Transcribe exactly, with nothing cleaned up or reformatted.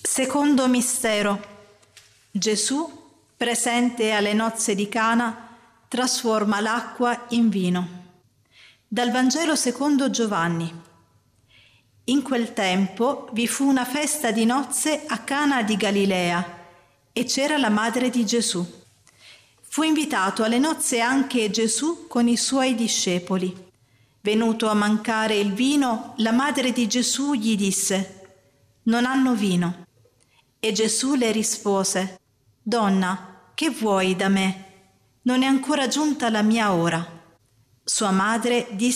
Secondo mistero. Gesù, presente alle nozze di Cana, trasforma l'acqua in vino. Dal Vangelo secondo Giovanni. In quel tempo vi fu una festa di nozze a Cana di Galilea e c'era la madre di Gesù. Fu invitato alle nozze anche Gesù con i suoi discepoli. Venuto a mancare il vino, la madre di Gesù gli disse: «Non hanno vino». E Gesù le rispose: «Donna, che vuoi da me? Non è ancora giunta la mia ora». Sua madre disse